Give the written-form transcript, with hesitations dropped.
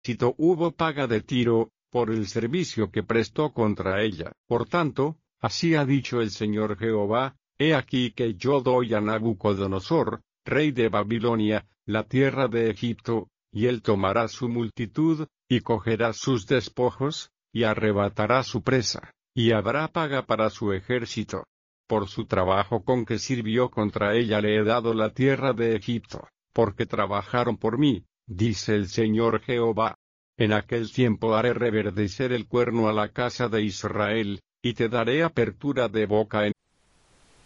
hubo paga de Tiro, por el servicio que prestó contra ella. Por tanto, así ha dicho el Señor Jehová, he aquí que yo doy a Nabucodonosor, rey de Babilonia, la tierra de Egipto, y él tomará su multitud, y cogerá sus despojos, y arrebatará su presa, y habrá paga para su ejército. Por su trabajo con que sirvió contra ella le he dado la tierra de Egipto, porque trabajaron por mí, dice el Señor Jehová. En aquel tiempo haré reverdecer el cuerno a la casa de Israel, y te daré apertura de boca en